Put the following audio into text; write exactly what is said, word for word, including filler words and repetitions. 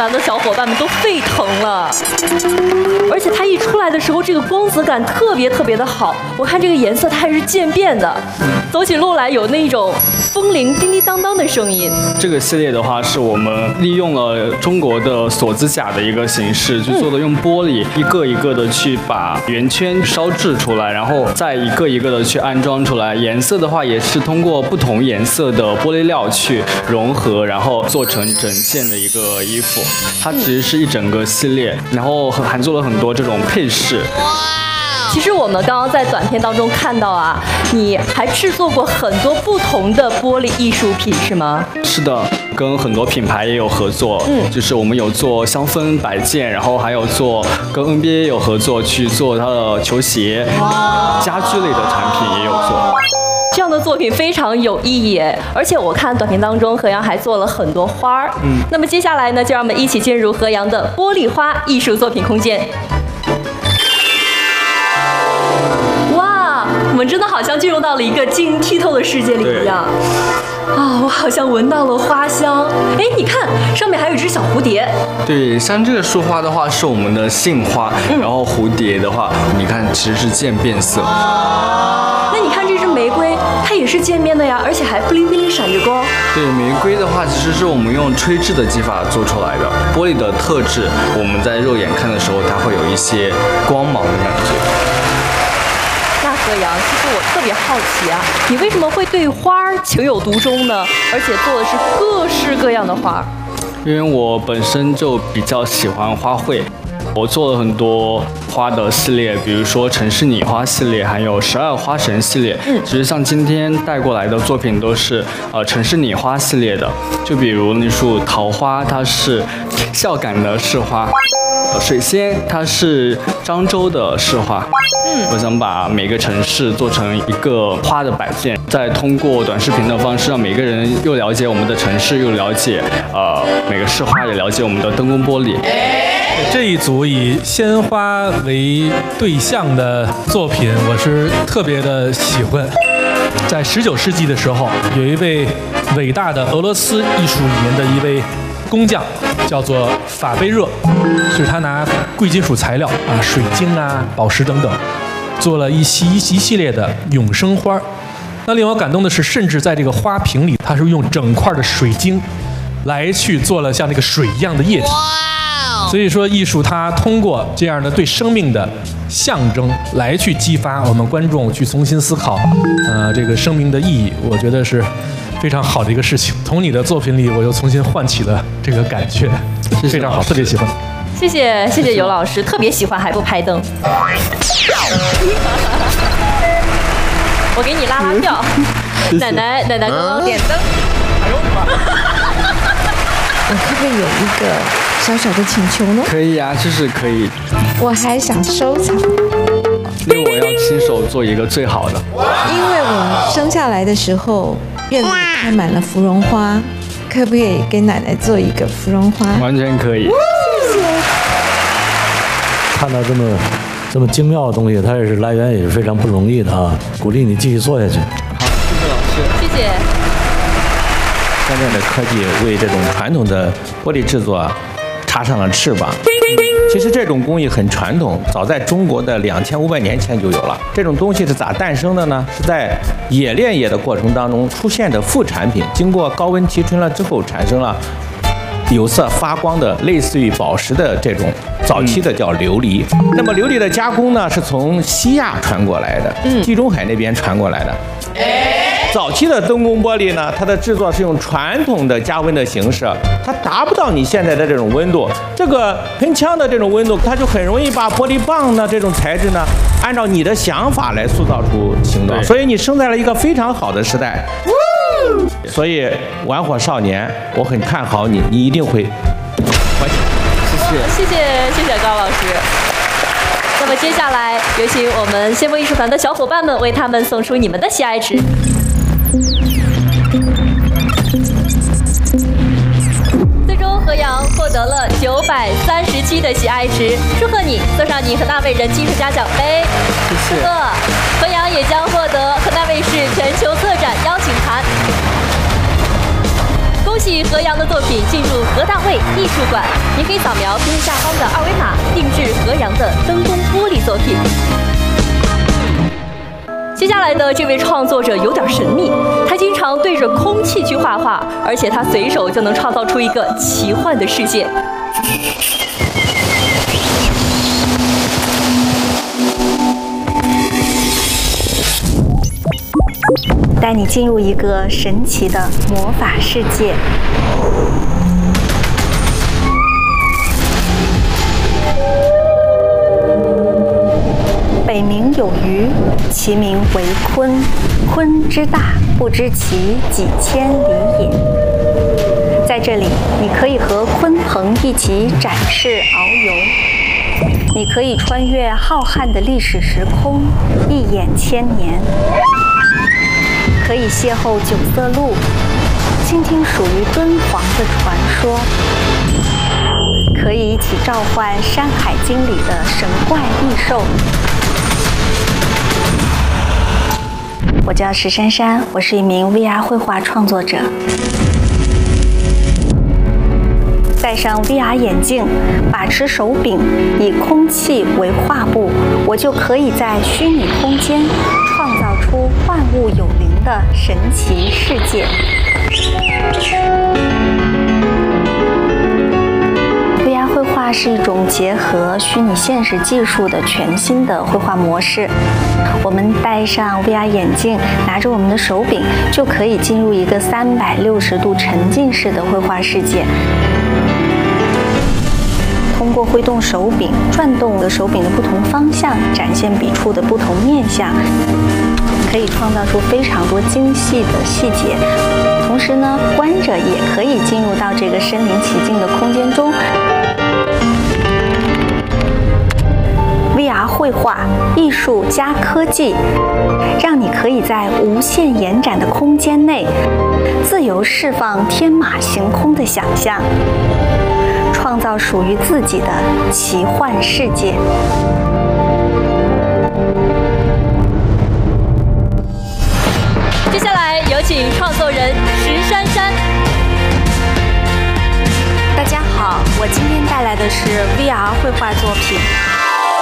团的小伙伴们都沸腾了。而且它一出来的时候，这个光泽感特别特别的好。我看这个颜色它还是渐变的，走起路来有那种风铃叮叮当当的声音。 这个系列的话，是我们利用了中国的锁子甲的一个形式去做的，用玻璃一个一个的去把圆圈烧制出来，然后再一个一个的去安装出来。颜色的话，也是通过不同颜色的玻璃料去融合，然后做成整件的一个衣服。它其实是一整个系列，然后还做了很多这种配饰。 其实我们刚刚在短片当中看到啊，你还制作过很多不同的玻璃艺术品，是吗？ 是的，跟很多品牌也有合作，嗯，就是我们有做香氛摆件，然后还有做跟 N B A 有合作去做它的球鞋、家居类的产品也有做。 这样的作品非常有意义，而且我看短片当中，河阳还做了很多花儿。嗯，那么接下来呢，就让我们一起进入河阳的玻璃花艺术作品空间。哇，我们真的好像进入到了一个晶莹剔透的世界里一样。啊，我好像闻到了花香。哎，你看上面还有一只小蝴蝶。 对，像这个束花的话是我们的杏花，嗯、然后蝴蝶的话，你看其实是渐变色。 那你看这只玫瑰，它也是渐变的呀，而且还不灵不灵闪着光。 对，玫瑰的话其实是我们用吹制的技法做出来的。玻璃的特质，我们在肉眼看的时候，它会有一些光芒的感觉。 那河阳，其实我特别好奇啊，你为什么会对花儿情有独钟呢？而且做的是各式各样的花儿。 因为我本身就比较喜欢花卉，我做了很多花的系列，比如说城市拟花系列，还有十二花神系列。嗯，其实像今天带过来的作品都是呃城市拟花系列的，就比如那束桃花，它是孝感的市花。水仙它是漳州的市花，嗯，我想把每个城市做成一个花的摆件，再通过短视频的方式，让每个人又了解我们的城市，又了解呃每个市花，也了解我们的灯光玻璃。 这一组以鲜花为对象的作品，我是特别的喜欢。在十九世纪的时候，有一位伟大的俄罗斯艺术里面的一位工匠，叫做法贝热，是他拿贵金属材料啊，水晶啊、宝石等等，做了一系一系列的永生花。那令我感动的是，甚至在这个花瓶里，他是用整块的水晶来去做了像这个水一样的液体。所以说，艺术它通过这样的对生命的象征来去激发我们观众去重新思考，呃，这个生命的意义，我觉得是非常好的一个事情。从你的作品里，我又重新唤起了这个感觉，非常好，特别喜欢。 谢谢谢谢尤老师，特别喜欢还不拍灯。我给你拉拉票，奶奶奶奶刚刚点灯。哎呦我我可不可以有一个小小的请求呢？ 可以啊，就是可以。 我还想收藏， 因为我要亲手做一个最好的。 因为我生下来的时候院子里开满了芙蓉花，可不可以给奶奶做一个芙蓉花？ 完全可以。 谢谢。 看到这么这么精妙的东西，它也是来源也是非常不容易的啊！鼓励你继续做下去。 好，谢谢老师。 谢谢。 现在的科技为这种传统的玻璃制作插上了翅膀。其实这种工艺很传统，早在中国的两千五百年前就有了。这种东西是咋诞生的呢？是在冶炼冶的过程当中出现的副产品，经过高温提纯了之后，产生了有色发光的类似于宝石的这种早期的叫琉璃。那么琉璃的加工呢，是从西亚传过来的，地中海那边传过来的。早期的灯工玻璃呢，它的制作是用传统的加温的形式，它达不到你现在的这种温度。这个喷枪的这种温度，它就很容易把玻璃棒呢这种材质呢，按照你的想法来塑造出形状。所以你生在了一个非常好的时代。所以玩火少年，我很看好你，你一定会火起来。 谢谢，谢谢谢谢高老师。那么接下来有请我们先锋艺术团的小伙伴们为他们送出你们的喜爱值。最终河阳获得了九百三十七的喜爱值，祝贺你，送上你河大卫人气艺术家奖杯。 谢谢。 祝贺河阳也将获得河大卫市全球策展邀请函。恭喜续何阳的作品进入何大卫艺术馆，您可以扫描屏幕下方的二维码，定制何阳的灯光玻璃作品。接下来的这位创作者有点神秘，他经常对着空气去画画，而且他随手就能创造出一个奇幻的世界。 带你进入一个神奇的魔法世界。北冥有鱼，其名为鲲。鲲之大，不知其几千里也。在这里，你可以和鲲鹏一起展翅遨游，你可以穿越浩瀚的历史时空，一眼千年。可以邂逅九色鹿，倾听属于敦煌的传说，可以一起召唤《山海经》里的神怪异兽。我叫石珊珊，我是一名 V R 绘画创作者。戴上 V R 眼镜，把持手柄，以空气为画布，我就可以在虚拟空间创造出万物有灵的神奇世界。V R 绘画是一种结合虚拟现实技术的全新的绘画模式。我们戴上 V R 眼镜，拿着我们的手柄，就可以进入一个三百六十度沉浸式的绘画世界。通过挥动手柄，转动的手柄的不同方向，展现笔触的不同面向，可以创造出非常多精细的细节。同时呢，观者也可以进入到这个身临其境的空间中。V R 绘画艺术加科技，让你可以在无限延展的空间内，自由释放天马行空的想象，创造属于自己的奇幻世界。 接下来有请创作人石珊珊。 大家好，我今天带来的是 V R 绘画作品